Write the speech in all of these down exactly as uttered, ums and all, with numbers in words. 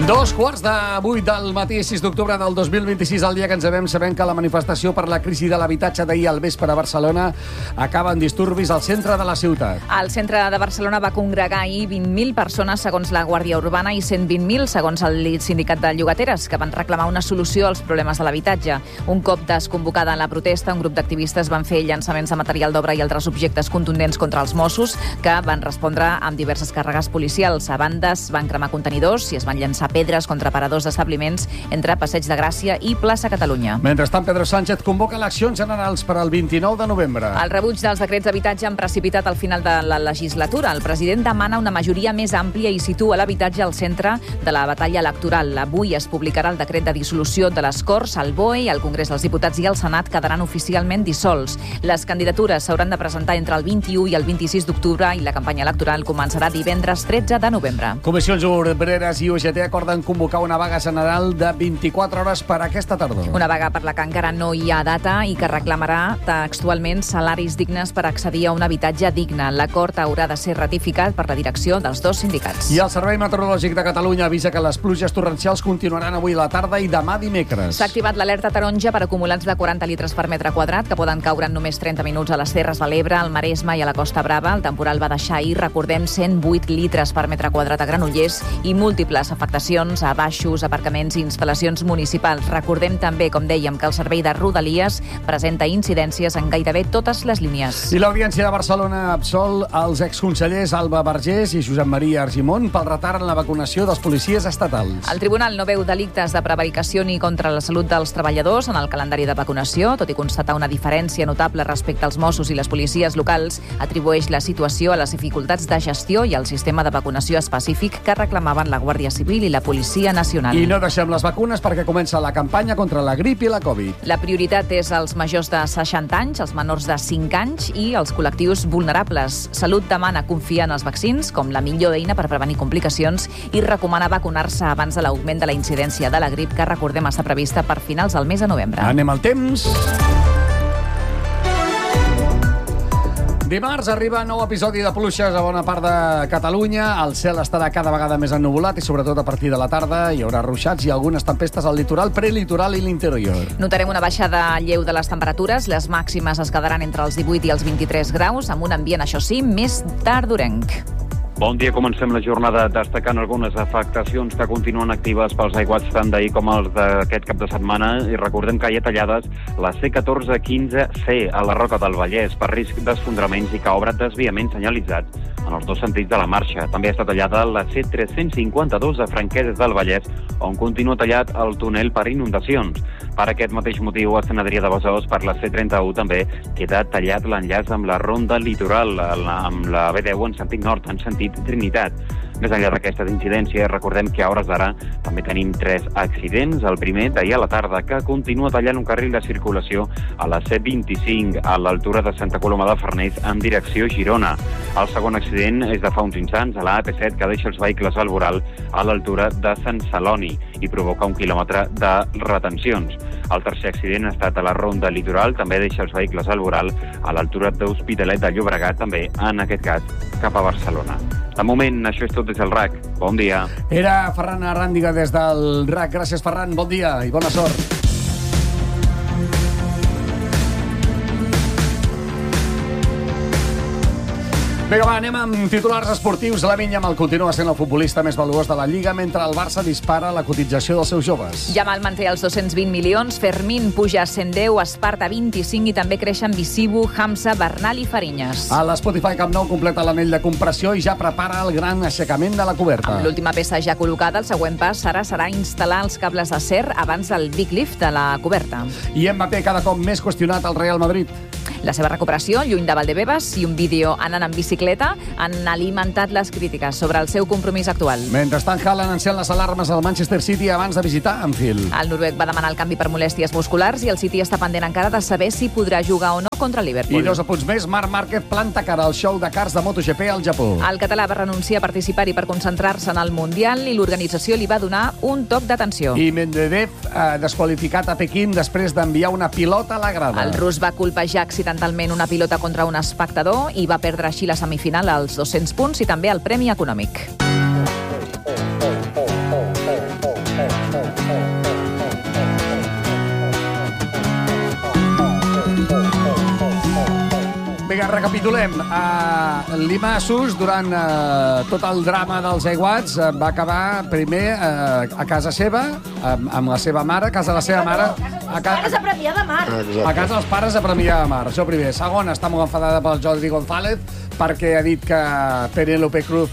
Dos quarts de vuit del matí, sis d'octubre del dos mil vint-i-sis, el dia que ens vam sabent que la manifestació per la crisi de l'habitatge d'ahir al vespre a Barcelona acaba en disturbis al centre de la ciutat. El centre de Barcelona va congregar ahir vint mil persones segons la Guàrdia Urbana i cent vint mil segons el sindicat de llogateres, que van reclamar una solució als problemes de l'habitatge. Un cop desconvocada la protesta, un grup d'activistes van fer llançaments de material d'obra i altres objectes contundents contra els Mossos, que van respondre amb diverses càrregues policials. A bandes van cremar contenidors i es van llançar pedres contra paradors d'establiments entre Passeig de Gràcia i Plaça Catalunya. Mentrestant, Pedro Sánchez convoca eleccions generals per al vint-i-nou de novembre. El rebuig dels decrets d'habitatge han precipitat al final de la legislatura. El president demana una majoria més àmplia i situa l'habitatge al centre de la batalla electoral. Avui es publicarà el decret de dissolució de les Corts, el B O E, el Congrés dels Diputats i el Senat quedaran oficialment dissolts. Les candidatures s'hauran de presentar entre el vint-i-u i el vint-i-sis d'octubre i la campanya electoral començarà divendres tretze de novembre. Comissions Obreres i U G T acorden convocar una vaga general de vint-i-quatre hores per aquesta tardor. Una vaga per la que encara no hi ha data i que reclamarà textualment salaris dignes per accedir a un habitatge digne. L'acord haurà de ser ratificat per la direcció dels dos sindicats. I el Servei Meteorològic de Catalunya avisa que les pluges torrencials continuaran avui a la tarda i demà dimecres. S'ha activat l'alerta taronja per acumulats de quaranta litres per metre quadrat que poden caure en només trenta minuts a les Terres de l'Ebre, al Maresme i a la Costa Brava. El temporal va deixar ahir, recordem, cent vuit litres per metre quadrat a Granollers i múltiples afectacions a baixos, aparcaments i instal·lacions municipals. Recordem també, com dèiem, que el servei de Rodalies presenta incidències en gairebé totes les línies. I l'Audiència de Barcelona absol els exconsellers Alba Vergés i Josep Maria Argimon pel retard en la vacunació dels policies estatals. El tribunal no veu delictes de prevaricació ni contra la salut dels treballadors en el calendari de vacunació, tot i constatar una diferència notable respecte als Mossos i les policies locals, atribueix la situació a les dificultats de gestió i al sistema de vacunació específic que reclamaven la Guàrdia Civil i la Policia Nacional. I no deixem les vacunes perquè comença la campanya contra la grip i la Covid. La prioritat és els majors de seixanta anys, els menors de cinc anys i els col·lectius vulnerables. Salut demana confiar en els vaccins com la millor eina per prevenir complicacions i recomana vacunar-se abans de l'augment de la incidència de la grip, que recordem està prevista per finals del mes de novembre. Anem al temps. Dimarts arriba nou episodi de pluges a bona part de Catalunya. El cel estarà cada vegada més ennuvolat i sobretot a partir de la tarda hi haurà ruixats i algunes tempestes al litoral, prelitoral i l'interior. Notarem una baixada lleu de les temperatures. Les màximes es quedaran entre els divuit i els vint-i-tres graus, amb un ambient, això sí, més tardorenc. Bon dia, comencem la jornada destacant algunes afectacions que continuen actives pels aiguats tant d'ahir com els d'aquest cap de setmana, i recordem que hi ha tallades la C catorze quinze C a la Roca del Vallès per risc d'esfondraments i que obre desviaments senyalitzats en els dos sentits de la marxa. També està tallada la C tres-cents cinquanta-dos a Franqueses del Vallès, on continua tallat el túnel per inundacions. Per aquest mateix motiu, a Sant Adrià de Besòs, per la C trenta-u també queda tallat l'enllaç amb la Ronda Litoral, amb la B deu en sentit nord, en sentit Trinitat. Més enllà d'aquestes incidències, recordem que a hores d'ara també tenim tres accidents. El primer d'ahir a la tarda, que continua tallant un carril de circulació a la C vint-i-cinc, a l'altura de Santa Coloma de Farners, en direcció Girona. El segon accident és de fa uns instants, a la A P set, que deixa els vehicles al voral a l'altura de Sant Celoni i provoca un quilòmetre de retencions. El tercer accident ha estat a la Ronda Litoral, també deixa els vehicles al voral a l'altura d'Hospitalet de Llobregat, també, en aquest cas, cap a Barcelona. De moment, això és tot des del R A C. Bon dia. Era Ferran Arràndiga des del R A C. Gràcies, Ferran. Bon dia i bona sort. Vinga, va, anem amb titulars esportius. Lamine Yamal continua sent el futbolista més valuós de la Lliga, mentre el Barça dispara la cotització dels seus joves. Yamal manté els dos-cents vint milions, Fermín puja a cent deu, Esparta vint-i-cinc i també creixen Bisibu, Hamza, Bernal i Fariñas. A l'Spotify Camp Nou completa l'anell de compressió i ja prepara el gran aixecament de la coberta. Amb l'última peça ja col·locada, el següent pas serà, serà instal·lar els cables d'acer abans del big lift de la coberta. I Mbappé cada cop més qüestionat al Real Madrid. La seva recuperació, lluny de Valdebebas, i un vídeo anant en bicicleta han alimentat les crítiques sobre el seu compromís actual. Mentrestant, Haaland encén les alarmes al Manchester City abans de visitar Anfield. El noruec va demanar el canvi per molèsties musculars i el City està pendent encara de saber si podrà jugar o no contra el Liverpool. I dos apunts més, Marc Márquez planta cara al show de karts de MotoGP al Japó. El català va renunciar a participar-hi per concentrar-se en el Mundial i l'organització li va donar un toc d'atenció. I Medvedev ha desqualificat a Pequín després d'enviar una pilota a la grada. El rus va colpejar accidentalment una pilota contra un espectador i va perdre així la semifinal als dos-cents punts i també el premi econòmic. recapitulem. Uh, Limassos, durant uh, tot el drama dels aiguats, uh, va acabar primer uh, a casa seva, amb, amb la seva mare, a casa de la seva mare... A casa de Premià de Mar. A casa dels pares a Premià de Mar. Això primer. Segon, està molt enfadada pel Jordi González perquè ha dit que Penélope Cruz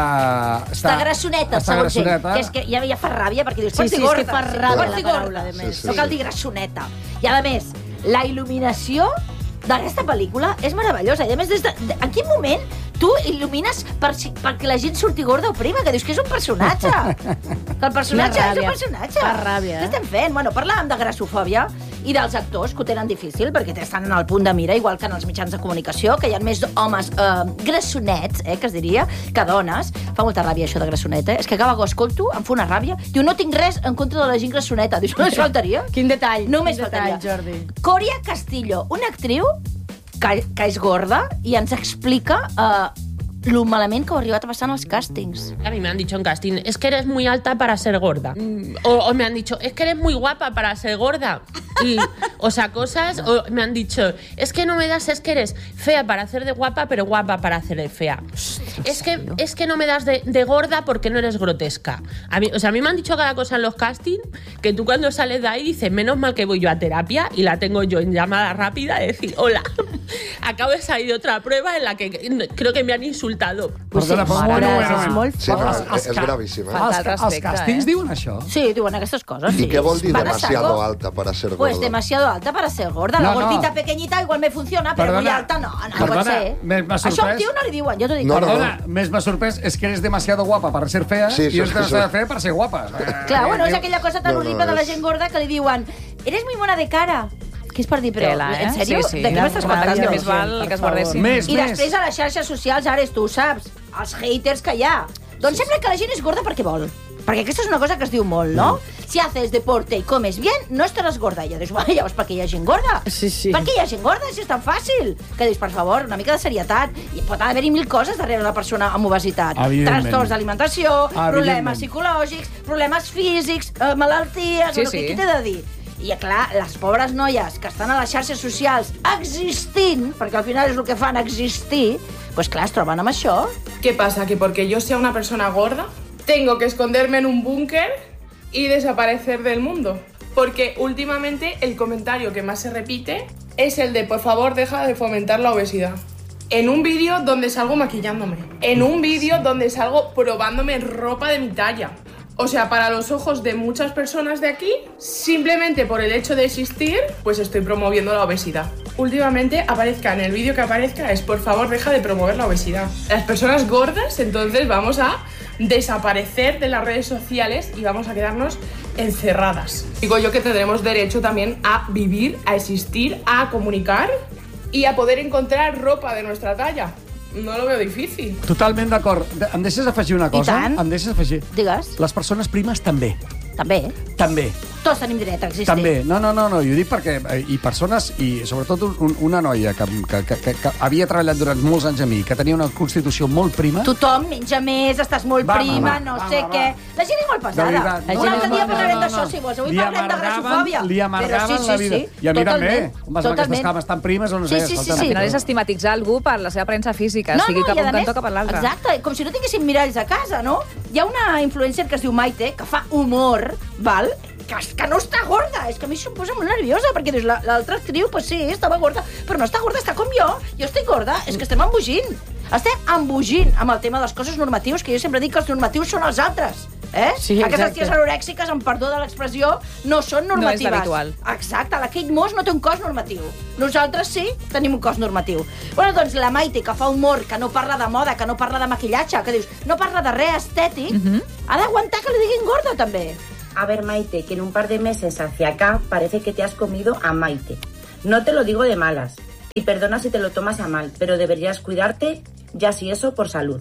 Uh, està, està grassoneta, està segons ell. grassoneta. Que és que ja, ja fa ràbia, perquè dius, Sí, pots sí, dir és gorda. que fa ràbia Pots la dir paraula, gorda. a més. No cal dir grassoneta. I a més, la il·luminació d'aquesta pel·lícula és meravellosa. I a més, des de, de, en quin moment tu il·lumines per, perquè la gent surti gorda o prima? Que dius que és un personatge. Que el personatge Fa és un ràbia. personatge. Fa ràbia, eh? Què estem fent? Bueno, parlàvem de grassofòbia i dels actors, que ho tenen difícil, perquè estan en el punt de mira, igual que en els mitjans de comunicació, que hi ha més homes eh, grassonets, eh, que es diria, que dones. Fa molta ràbia, això de grassoneta, eh? És que cada vegada que ho escolto em fa una ràbia. Diu, no tinc res en contra de la gent grassoneta. Dius, només faltaria. Quin detall. Només quin faltaria. detall, Jordi. Coria Castillo, una actriu que, que és gorda i ens explica eh, lo malament que ho ha arribat a passar en els càstings. A mí me han dicho en casting, es que eres muy alta para ser gorda. O, o me han dicho, es que eres muy guapa para ser gorda. Y, o sea, cosas, o me han dicho, es que no me das, es que eres fea para hacer de guapa, pero guapa para hacer de fea. Es que, es que no me das de, de gorda porque no eres grotesca. A mí, o sea, a mí me han dicho cada cosa en los castings que tú cuando sales de ahí dices, menos mal que voy yo a terapia y la tengo yo en llamada rápida, de decir, hola, acabo de salir de otra prueba en la que creo que me han insultado. Perdona, però Mare, bueno, és bueno, bueno. molt Sí, no, Els- és, els és ca- gravíssim. Eh? Falta Els, de ca- els respecte, càstings eh? diuen això? Sí, diuen aquestes coses, sí. ¿Y qué vol dir Van a demasiado saco. alta para ser gorda? Pues demasiado alta para ser gorda. La No, no. gordita pequeñita igual me funciona, però Perdona, muy alta no, no perdona, pot ser. m'he- m'ha Això a un sorprès. tio no li diuen, jo t'ho dic. No, no, Perdona, més m'ha sorprès és que eres demasiado guapa per ser fea Sí, i això eres és- demasiado això- fea per ser guapa. Clar, bueno, és Diu- aquella cosa tan No, no, horrible de la és- gent gorda que li diuen eres muy mona de cara. Que és per dir, però, Tela, eh? en sèrio? Sí, sí. De què m'estàs Ràbia, contando? que més val que es guardessin. Més, I més. després a les xarxes socials, ara tu ho saps, els haters que hi ha. Doncs sembla que la gent és gorda perquè vol. Perquè aquesta és una cosa que es diu molt, no? Mm. Si haces deporte i comes bien, no estaràs gorda. I ja dius, bueno, llavors per què hi ha gent gorda? Sí, sí. Per què hi ha gent gorda, si és tan fàcil? Que dius, per favor, una mica de serietat. I pot haver-hi mil coses darrere una persona amb obesitat. Evidentment. Trastorns d'alimentació, Evidentment. problemes psicològics, problemes físics, eh, malalties... Sí, bueno, sí. Què t'he de dir? I, clar, les pobres noies que estan a les xarxes socials existint, perquè al final és el que fan, existir, doncs clar, es troben amb això. ¿Qué pasa? ¿Que porque yo sea una persona gorda, tengo que esconderme en un búnker y desaparecer del mundo? Porque últimamente el comentario que más se repite es el de por favor deja de fomentar la obesidad. En un vídeo donde salgo maquillándome. En un vídeo donde salgo probándome ropa de mi talla. O sea, para los ojos de muchas personas de aquí, simplemente por el hecho de existir, pues estoy promoviendo la obesidad. Últimamente aparezca, en el vídeo que aparezca es por favor deja de promover la obesidad. Las personas gordas, entonces vamos a desaparecer de las redes sociales y vamos a quedarnos encerradas. Digo yo que tendremos derecho también a vivir, a existir, a comunicar y a poder encontrar ropa de nuestra talla. No lo veo difícil. Totalment d'acord. De- Em deixes afegir una cosa? tant. Em deixes afegir? Digues, Les persones primes també. també, eh? També. Tots tenim dret a existir. També. No, no, no, no. I ho dic perquè... eh, I persones, i sobretot un, una noia que, que, que, que, que havia treballat durant molts anys a mi, que tenia una constitució molt prima... Tothom menja més, estàs molt Va, prima, va, no va, sé va, què. va. La gent és molt De pesada. veritat. Un No, altre no, dia no, parlarem no, d'això, no. si vols. Avui Li parlem de amargaven- grassofòbia. Li amargaven Però sí, la sí, vida. sí, I a mi també. totalment, Home, amb aquestes totalment. cames tan primes, no Sí, sé. sí, sí, escolta, sí. Al final és estigmatitzar algú per la seva aparença física, sigui cap i un a cantó més- cap a l'altre. Exacte, com si no tinguéssim miralls a casa, no? Hi ha una influencer que es diu Maite, que fa humor, val? Que, que no està gorda. És que a mi això em posa molt nerviosa, perquè dius, la- l'altra actriu, pues sí, estava gorda, però no està gorda, està com jo. Jo estic gorda, és que estem embogint. Estem embogint amb el tema dels cossos normatius, que jo sempre dic que els normatius són els altres. Eh? Sí, Aquestes exacte. ties anorèxiques, amb perdó de l'expressió, no són normatives. No és l'habitual. Exacte, la Kate Moss no té un cos normatiu. Nosaltres sí, tenim un cos normatiu. Bueno, doncs la Maite, que fa humor, que no parla de moda, que no parla de maquillatge, que dius, no parla de res estètic, ha d'aguantar que li diguin gorda, també. A ver, Maite, que en un par de meses hacia acá parece que te has comido a Maite. No te lo digo de malas. Y perdona si te lo tomas a mal, pero deberías cuidarte, ya si eso, por salud.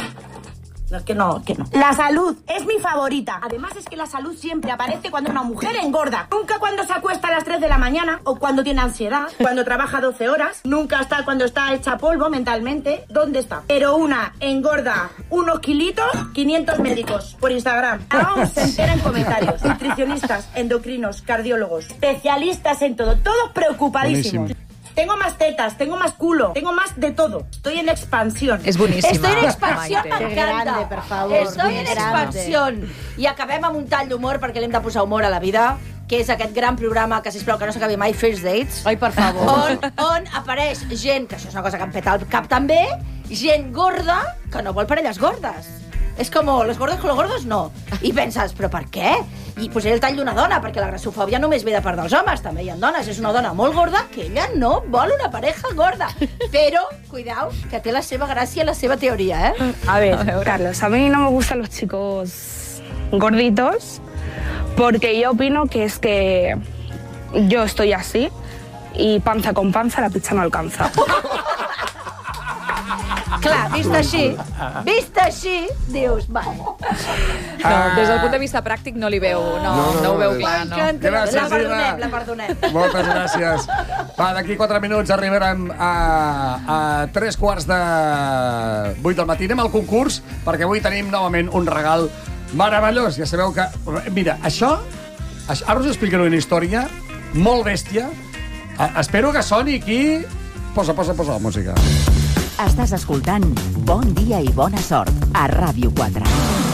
No, es que no, es que no. La salud es mi favorita. Además es que la salud siempre aparece cuando una mujer engorda. Nunca cuando se acuesta a las tres de la mañana o cuando tiene ansiedad, cuando trabaja doce horas. Nunca está cuando está hecha polvo mentalmente. ¿Dónde está? Pero una engorda unos kilitos, quinientos médicos por Instagram. Aún se entera en comentarios. Nutricionistas, endocrinos, cardiólogos, especialistas en todo. Todos preocupadísimos. Buenísimo. tengo más tetas, tengo más culo, tengo más de todo. Estoy en expansión. És boníssima. Estoy en expansión, Maite. m'encanta. grande, per favor. Estoy en Grande. expansión. I acabem amb un tall d'humor, perquè l'hem de posar humor a la vida, que és aquest gran programa que, sisplau, que no s'acabi mai, First Dates. Ai, per favor. On, on apareix gent, que això és una cosa que em peta el cap també, gent gorda que no vol parelles gordes. És com, los gordos con los gordos no. I penses, però per què? I posaré el tall d'una dona, perquè la grassofòbia només ve de part dels homes, també hi ha dones. És una dona molt gorda que ella no vol una pareja gorda. Però, cuidao, que té la seva gràcia i la seva teoria, eh? A ver, Carlos, a mí no me gustan los chicos gorditos porque yo opino que es que yo estoy así y panza con panza la pizza no alcanza. Clar, vist així, vist així, dius, vale. No, des del punt de vista pràctic no li veu, no, no, no, no ho veu clar, no. Gràcies, La perdonem, Ina. la perdonem. Moltes gràcies. Va, d'aquí quatre minuts arribarem a, a tres quarts de vuit del matí. Anem al concurs, perquè avui tenim novament un regal meravellós. Ja sabeu que... Mira, això... això ara us explicaré una història molt bèstia. A, espero que soni aquí... Posa, posa, posa la música. Estàs escoltant Bon dia i bona sort a Ràdio quatre.